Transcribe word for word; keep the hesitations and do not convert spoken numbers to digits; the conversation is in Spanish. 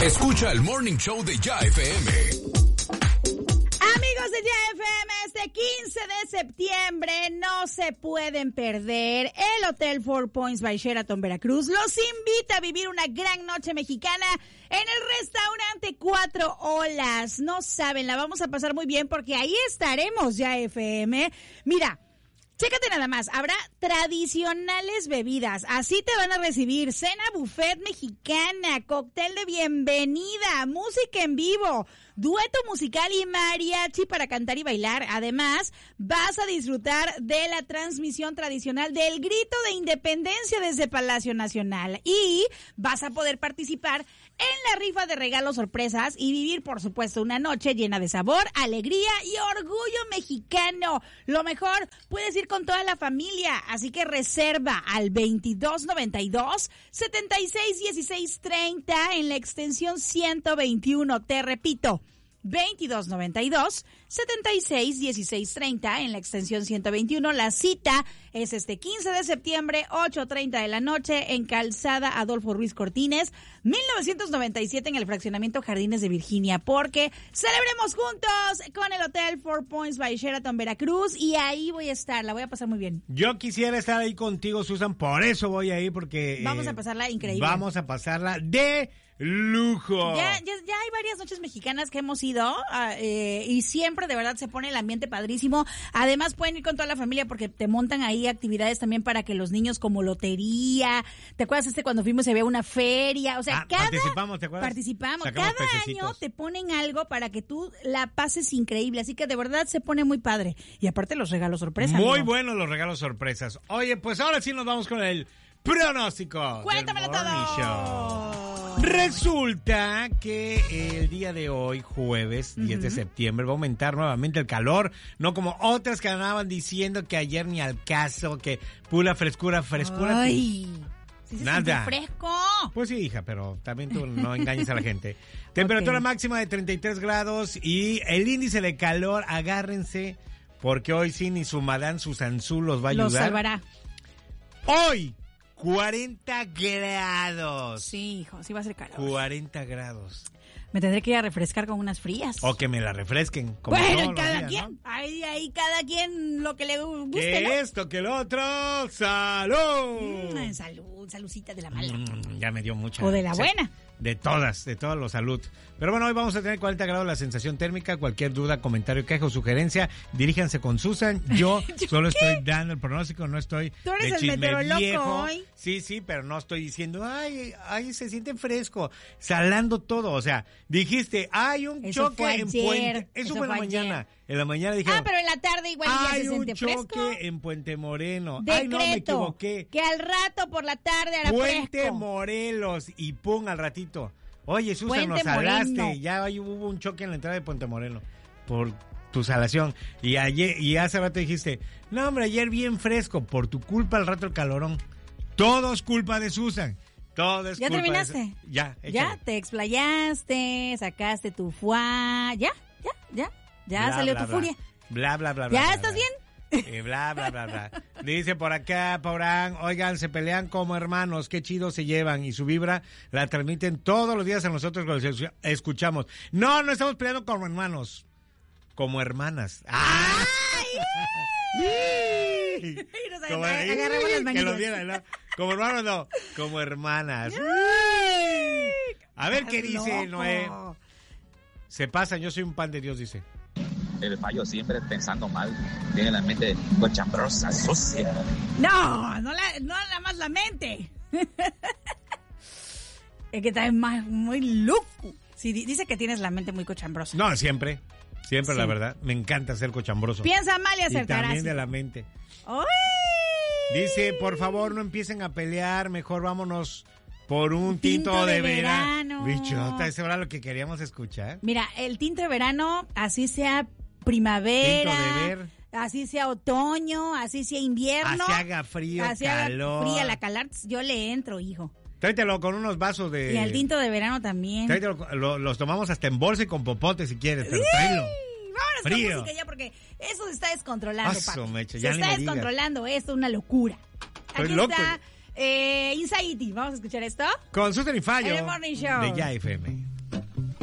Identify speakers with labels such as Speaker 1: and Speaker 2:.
Speaker 1: Escucha el Morning Show de Ya F M.
Speaker 2: Amigos de Ya F M, este quince de septiembre no se pueden perder. El Hotel Four Points by Sheraton Veracruz los invita a vivir una gran noche mexicana en el restaurante Cuatro Olas. No saben, la vamos a pasar muy bien porque ahí estaremos, Ya F M. Mira, chécate nada más, habrá tradicionales bebidas, así te van a recibir, cena buffet mexicana, cóctel de bienvenida, música en vivo, dueto musical y mariachi para cantar y bailar. Además, vas a disfrutar de la transmisión tradicional del Grito de Independencia desde Palacio Nacional y vas a poder participar en la rifa de regalos sorpresas y vivir, por supuesto, una noche llena de sabor, alegría y orgullo mexicano. Lo mejor, puedes ir con toda la familia, así que reserva al veintidós noventa y dos, setenta y seis dieciséis treinta en la extensión ciento veintiuno. Te repito, veintidós noventa y dos, setenta y seis dieciséis treinta en la extensión ciento veintiuno. La cita es este quince de septiembre, ocho treinta de la noche, en Calzada Adolfo Ruiz Cortines, mil novecientos noventa y siete, en el fraccionamiento Jardines de Virginia, porque celebremos juntos con el Hotel Four Points by Sheraton Veracruz, y ahí voy a estar, la voy a pasar muy bien.
Speaker 3: Yo quisiera estar ahí contigo, Susan, por eso voy ahí, porque...
Speaker 2: Vamos
Speaker 3: eh,
Speaker 2: a pasarla increíble.
Speaker 3: Vamos a pasarla de lujo.
Speaker 2: Ya, ya, ya hay varias noches mexicanas que hemos ido uh, eh, y siempre de verdad se pone el ambiente padrísimo. Además pueden ir con toda la familia porque te montan ahí actividades también para que los niños, como lotería. ¿Te acuerdas este cuando fuimos se había una feria? O sea,
Speaker 3: ah,
Speaker 2: cada
Speaker 3: participamos, ¿te acuerdas?
Speaker 2: Participamos.
Speaker 3: Sacamos
Speaker 2: Cada
Speaker 3: pececitos.
Speaker 2: año te ponen algo para que tú la pases increíble. Así que de verdad se pone muy padre. Y aparte los regalos sorpresa.
Speaker 3: Muy
Speaker 2: amigo.
Speaker 3: buenos los regalos sorpresas. Oye, pues ahora sí nos vamos con el pronóstico.
Speaker 2: Cuéntamelo
Speaker 3: del Morning
Speaker 2: todo.
Speaker 3: Show. Resulta que el día de hoy, jueves diez de septiembre, va a aumentar nuevamente el calor, no como otras que andaban diciendo que ayer ni al caso, que pura frescura, frescura.
Speaker 2: Ay, ¿sí se siente
Speaker 3: Nada.
Speaker 2: fresco?
Speaker 3: Pues sí, hija, pero también tú no engañes a la gente. Temperatura
Speaker 2: Ok.
Speaker 3: máxima de treinta y tres grados y el índice de calor, agárrense, porque hoy sí ni su madame Susanzú los va a ayudar.
Speaker 2: Los salvará.
Speaker 3: Hoy, cuarenta grados.
Speaker 2: Sí, hijo, sí va a ser calor.
Speaker 3: cuarenta grados.
Speaker 2: Me tendré que ir a refrescar con unas frías.
Speaker 3: O que me la refresquen. Como
Speaker 2: Bueno,
Speaker 3: todos los
Speaker 2: cada
Speaker 3: días,
Speaker 2: quien.
Speaker 3: ¿no?
Speaker 2: Ahí, ahí, cada quien lo que le guste,
Speaker 3: Que
Speaker 2: ¿no?
Speaker 3: esto, que el otro. ¡Salud!
Speaker 2: Mm, salud, saludcita de la mala.
Speaker 3: Mm, ya me dio mucha.
Speaker 2: O de la
Speaker 3: o sea,
Speaker 2: buena.
Speaker 3: De todas, de todos los salud. Pero bueno, hoy vamos a tener cuarenta grados la sensación térmica. Cualquier duda, comentario, queja o sugerencia, diríjanse con Susan. Yo solo
Speaker 2: ¿Qué?
Speaker 3: estoy dando el pronóstico, no estoy
Speaker 2: Tú eres
Speaker 3: de
Speaker 2: el
Speaker 3: chisme
Speaker 2: meteorólogo
Speaker 3: viejo.
Speaker 2: hoy.
Speaker 3: Sí, sí, pero no estoy diciendo, ay, ay, se siente fresco, salando todo. O sea, dijiste, hay un
Speaker 2: Eso
Speaker 3: choque
Speaker 2: fue
Speaker 3: en
Speaker 2: ayer,
Speaker 3: Puente. Eso,
Speaker 2: eso
Speaker 3: fue en la
Speaker 2: fue
Speaker 3: mañana.
Speaker 2: ayer.
Speaker 3: En la mañana dijeron,
Speaker 2: Ah, pero en la tarde igual ya
Speaker 3: hay
Speaker 2: se
Speaker 3: un
Speaker 2: siente
Speaker 3: choque
Speaker 2: fresco.
Speaker 3: en Puente Moreno.
Speaker 2: Decreto,
Speaker 3: Ay, no, me equivoqué.
Speaker 2: que al rato por la tarde hará
Speaker 3: Puente
Speaker 2: fresco.
Speaker 3: Morelos y pum al ratito. Oye, Susan,
Speaker 2: Puente
Speaker 3: nos salaste.
Speaker 2: Moreno.
Speaker 3: Ya ahí hubo un choque en la entrada de Puente Moreno por tu salación. Y ayer y hace rato dijiste, no hombre, ayer bien fresco, por tu culpa al rato el calorón. Todo es culpa de Susan. Todo es
Speaker 2: ¿Ya
Speaker 3: culpa
Speaker 2: terminaste?
Speaker 3: de Su- Ya,
Speaker 2: Ya,
Speaker 3: échale.
Speaker 2: te explayaste, sacaste tu fuá. Ya, ya, ya. Ya
Speaker 3: Bla,
Speaker 2: salió
Speaker 3: bla,
Speaker 2: tu
Speaker 3: bla.
Speaker 2: furia.
Speaker 3: Bla, bla, bla, bla.
Speaker 2: ¿Ya
Speaker 3: bla,
Speaker 2: estás
Speaker 3: bla.
Speaker 2: bien?
Speaker 3: Y bla, bla, bla, bla. Dice por acá, Paurán, oigan, se pelean como hermanos, qué chido se llevan y su vibra la transmiten todos los días a nosotros cuando los escuchamos. No, no estamos peleando como hermanos, como hermanas. ¡Ah!
Speaker 2: Y nos
Speaker 3: Como-
Speaker 2: ag- agarramos las
Speaker 3: que
Speaker 2: manitas.
Speaker 3: lo vieran, ¿no? Como hermanos no, como hermanas. A ver qué dice
Speaker 2: Loco.
Speaker 3: Noé. Se pasan, yo soy un pan de Dios, dice.
Speaker 4: El fallo siempre pensando mal, tiene la mente cochambrosa, sucia.
Speaker 2: No, no, la, no nada más la mente. Es que está más muy loco. Sí, di- dice que tienes la mente muy cochambrosa.
Speaker 3: No, siempre, siempre
Speaker 2: Sí.
Speaker 3: la verdad. Me encanta ser cochambroso.
Speaker 2: Piensa mal y
Speaker 3: Y
Speaker 2: acertarás.
Speaker 3: también de la mente.
Speaker 2: ¡Ay!
Speaker 3: Dice, por favor, no empiecen a pelear, mejor vámonos por un tinto,
Speaker 2: Tinto
Speaker 3: de,
Speaker 2: de
Speaker 3: verano.
Speaker 2: verano.
Speaker 3: Bichota, eso era lo que queríamos escuchar.
Speaker 2: Mira, el tinto de verano, así sea primavera,
Speaker 3: Tinto de ver.
Speaker 2: así sea otoño, así sea invierno,
Speaker 3: Así haga frío,
Speaker 2: así haga
Speaker 3: calor.
Speaker 2: fría la calar, yo le entro, hijo.
Speaker 3: Tráetelo con unos vasos de...
Speaker 2: Y el tinto de verano también.
Speaker 3: Tráetelo, lo- los tomamos hasta en bolsa y con popote si quieres, pero tráelo.
Speaker 2: Vámonos con
Speaker 3: Frío.
Speaker 2: música ya porque eso se está descontrolando,
Speaker 3: Aso,
Speaker 2: papi.
Speaker 3: mecha,
Speaker 2: Se
Speaker 3: ya ni
Speaker 2: está
Speaker 3: me digas.
Speaker 2: descontrolando esto, una locura.
Speaker 3: Estoy
Speaker 2: Aquí
Speaker 3: loco.
Speaker 2: está eh, Insight. Vamos a escuchar esto.
Speaker 3: Con Susan y Fallo
Speaker 2: En el Morning Show.
Speaker 3: de Ya F M.